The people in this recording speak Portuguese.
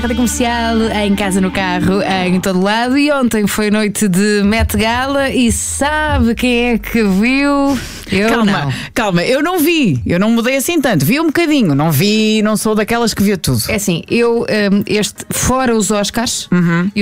Rádio Comercial, em casa, no carro, em todo lado. E ontem foi noite de Met Gala. E sabe quem é que viu? Calma, eu não vi. Eu não mudei assim tanto. Vi um bocadinho, não sou daquelas que via tudo. É assim, fora os Oscars,